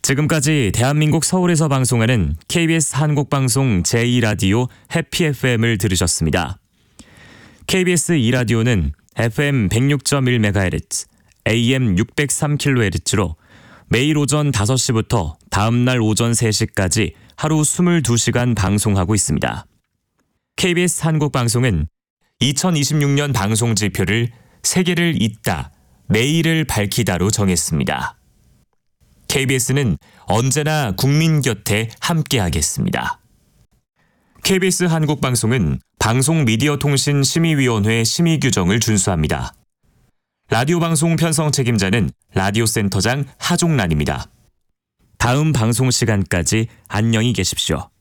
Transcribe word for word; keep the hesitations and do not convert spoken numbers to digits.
지금까지 대한민국 서울에서 방송하는 케이비에스 한국방송 제이 라디오 해피 에프엠을 들으셨습니다. 케이비에스 이 라디오는 에프엠 백육 점 일 메가헤르츠, 에이엠 육백삼 킬로헤르츠로 매일 오전 다섯 시부터 다음날 오전 세 시까지 하루 이십이 시간 방송하고 있습니다. 케이비에스 한국방송은 이천이십육 년 방송 지표를 세계를 잇다, 내일을 밝히다로 정했습니다. 케이비에스는 언제나 국민 곁에 함께하겠습니다. 케이비에스 한국방송은 방송미디어통신심의위원회 심의 규정을 준수합니다. 라디오 방송 편성 책임자는 라디오센터장 하종란입니다. 다음 방송 시간까지 안녕히 계십시오.